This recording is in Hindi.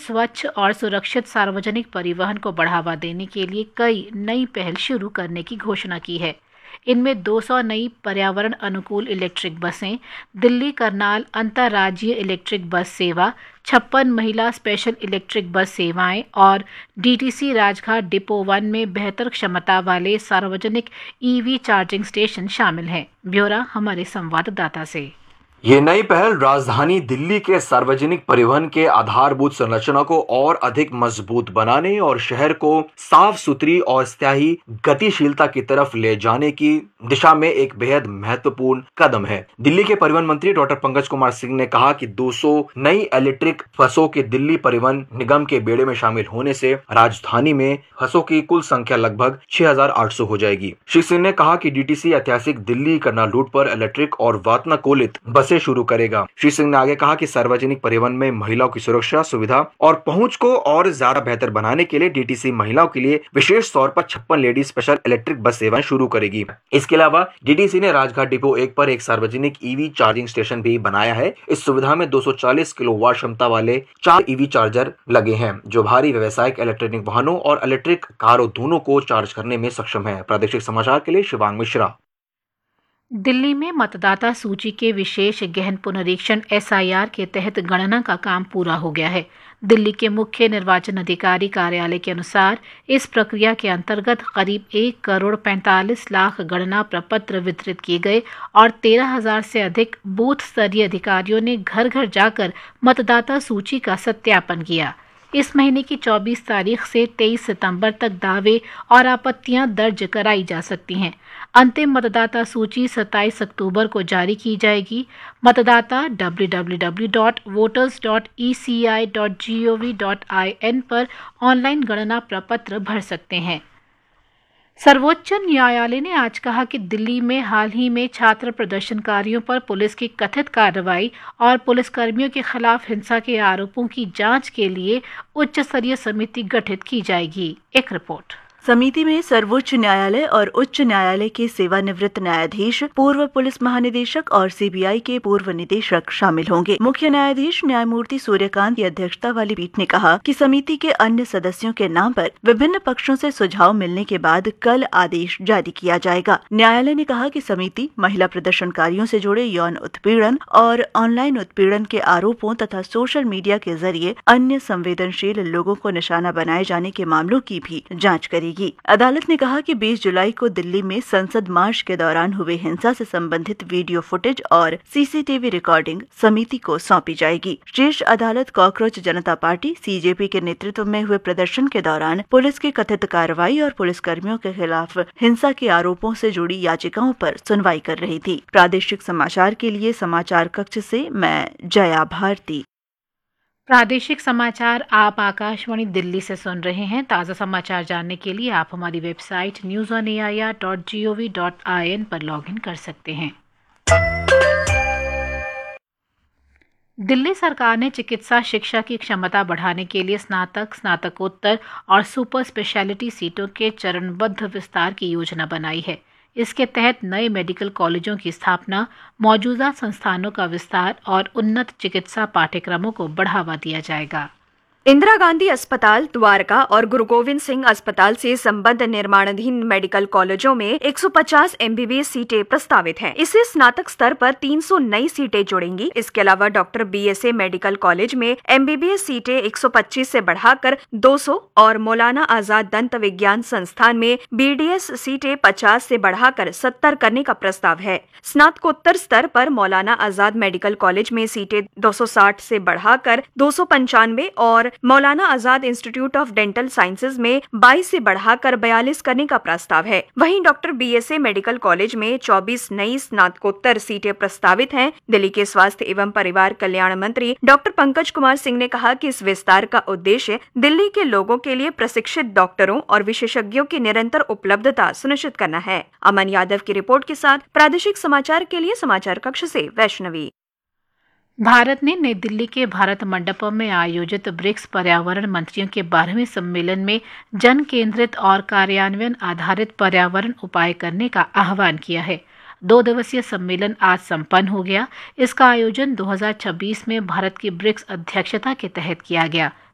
स्वच्छ और सुरक्षित सार्वजनिक परिवहन को बढ़ावा देने के लिए कई नई पहल शुरू करने की घोषणा की है। इनमें 200 नई पर्यावरण अनुकूल इलेक्ट्रिक बसें, दिल्ली करनाल अंतर्राज्यीय इलेक्ट्रिक बस सेवा, 56 महिला स्पेशल इलेक्ट्रिक बस सेवाएं और डीटीसी राजघाट डिपो 1 में बेहतर क्षमता वाले सार्वजनिक ईवी चार्जिंग स्टेशन शामिल हैं। ब्यौरा हमारे संवाददाता से। ये नई पहल राजधानी दिल्ली के सार्वजनिक परिवहन के आधारभूत संरचना को और अधिक मजबूत बनाने और शहर को साफ सुथरी और स्थायी गतिशीलता की तरफ ले जाने की दिशा में एक बेहद महत्वपूर्ण कदम है। दिल्ली के परिवहन मंत्री डॉक्टर पंकज कुमार सिंह ने कहा कि 200 नई इलेक्ट्रिक बसों के दिल्ली परिवहन निगम के बेड़े में शामिल होने से राजधानी में बसों की कुल संख्या लगभग 6800 हो जाएगी। श्री सिंह ने कहा कि डीटीसी ऐतिहासिक दिल्ली करनाल रूट पर इलेक्ट्रिक और वातानुकूलित बसें शुरू करेगा। श्री सिंह ने आगे कहा कि सार्वजनिक परिवहन में महिलाओं की सुरक्षा, सुविधा और पहुंच को और ज्यादा बेहतर बनाने के लिए डीटीसी महिलाओं के लिए विशेष तौर पर 56 लेडीज स्पेशल इलेक्ट्रिक बस सेवाएं शुरू करेगी। इसके अलावा डीटीसी ने राजघाट डिपो 1 पर एक सार्वजनिक ईवी चार्जिंग स्टेशन भी बनाया है। इस सुविधा में 240 किलोवाट क्षमता वाले 4 ईवी चार्जर लगे हैं, जो भारी व्यावसायिक इलेक्ट्रॉनिक वाहनों और इलेक्ट्रिक कारों दोनों को चार्ज करने में सक्षम है। प्रादेशिक समाचार के लिए शिवांग मिश्रा। दिल्ली में मतदाता सूची के विशेष गहन पुनरीक्षण (SIR) के तहत गणना का काम पूरा हो गया है। दिल्ली के मुख्य निर्वाचन अधिकारी कार्यालय के अनुसार इस प्रक्रिया के अंतर्गत करीब 1,45,00,000 गणना प्रपत्र वितरित किए गए और 13,000 से अधिक बूथ स्तरीय अधिकारियों ने घर घर जाकर मतदाता सूची का सत्यापन किया। इस महीने की 24 तारीख से 23 सितंबर तक दावे और आपत्तियां दर्ज कराई जा सकती हैं। अंतिम मतदाता सूची 27 अक्टूबर को जारी की जाएगी। मतदाता www.voters.eci.gov.in पर ऑनलाइन गणना प्रपत्र भर सकते हैं। सर्वोच्च न्यायालय ने आज कहा कि दिल्ली में हाल ही में छात्र प्रदर्शनकारियों पर पुलिस की कथित कार्रवाई और पुलिसकर्मियों के खिलाफ हिंसा के आरोपों की जांच के लिए उच्च स्तरीय समिति गठित की जाएगी। एक रिपोर्ट। समिति में सर्वोच्च न्यायालय और उच्च न्यायालय के सेवानिवृत्त न्यायाधीश, पूर्व पुलिस महानिदेशक और सीबीआई के पूर्व निदेशक शामिल होंगे। मुख्य न्यायाधीश न्यायमूर्ति सूर्यकांत की अध्यक्षता वाली पीठ ने कहा कि समिति के अन्य सदस्यों के नाम पर विभिन्न पक्षों से सुझाव मिलने के बाद कल आदेश जारी किया जाएगा। न्यायालय ने कहा कि समिति महिला प्रदर्शनकारियों से जुड़े यौन उत्पीड़न और ऑनलाइन उत्पीड़न के आरोपों तथा सोशल मीडिया के जरिए अन्य संवेदनशील लोगों को निशाना बनाए जाने के मामलों की भी जाँच करेगी। अदालत ने कहा कि 20 जुलाई को दिल्ली में संसद मार्च के दौरान हुए हिंसा से संबंधित वीडियो फुटेज और सीसीटीवी रिकॉर्डिंग समिति को सौंपी जाएगी। शीर्ष अदालत कॉकरोच जनता पार्टी (CJP) के नेतृत्व में हुए प्रदर्शन के दौरान पुलिस की कथित कार्रवाई और पुलिसकर्मियों के खिलाफ हिंसा के आरोपों से जुड़ी याचिकाओं पर सुनवाई कर रही थी। प्रादेशिक समाचार के लिए समाचार कक्ष से मैं जया भारती। प्रादेशिक समाचार आप आकाशवाणी दिल्ली से सुन रहे हैं। ताज़ा समाचार जानने के लिए आप हमारी वेबसाइट news.air.gov.in पर लॉगिन कर सकते हैं। दिल्ली सरकार ने चिकित्सा शिक्षा की क्षमता बढ़ाने के लिए स्नातक, स्नातकोत्तर और सुपर स्पेशलिटी सीटों के चरणबद्ध विस्तार की योजना बनाई है। इसके तहत नए मेडिकल कॉलेजों की स्थापना, मौजूदा संस्थानों का विस्तार और उन्नत चिकित्सा पाठ्यक्रमों को बढ़ावा दिया जाएगा। इंदिरा गांधी अस्पताल, द्वारका और गुरु गोविंद सिंह अस्पताल से संबद्ध निर्माणाधीन मेडिकल कॉलेजों में 150 MBBS सीटें प्रस्तावित हैं। इससे स्नातक स्तर पर 300 नई सीटें जुड़ेंगी। इसके अलावा डॉक्टर BSA मेडिकल कॉलेज में MBBS सीटें 125 से बढ़ाकर 200 और मौलाना आजाद दंत विज्ञान संस्थान में BDS सीटें 50 से बढ़ाकर 70 करने का प्रस्ताव है। स्नातकोत्तर स्तर पर मौलाना आजाद मेडिकल कॉलेज में सीटें 260 से बढ़ाकर 295 और Maulana Azad institute of dental sciences में 22 से बढ़ाकर 42 करने का प्रस्ताव है। वहीं डॉक्टर BSA मेडिकल कॉलेज में 24 नई स्नातकोत्तर सीटें प्रस्तावित हैं। दिल्ली के स्वास्थ्य एवं परिवार कल्याण मंत्री डॉक्टर पंकज कुमार सिंह ने कहा कि इस विस्तार का उद्देश्य दिल्ली के लोगों के लिए प्रशिक्षित डॉक्टरों और विशेषज्ञों की निरंतर उपलब्धता सुनिश्चित करना है। अमन यादव की रिपोर्ट के साथ प्रादेशिक समाचार के लिए समाचार कक्ष से वैष्णवी। भारत ने नई दिल्ली के भारत मंडपम में आयोजित ब्रिक्स पर्यावरण मंत्रियों के 12वें सम्मेलन में जन केंद्रित और कार्यान्वयन आधारित पर्यावरण उपाय करने का आह्वान किया है। 2 दिवसीय सम्मेलन आज संपन्न हो गया। इसका आयोजन 2026 में भारत की ब्रिक्स अध्यक्षता के तहत किया गया।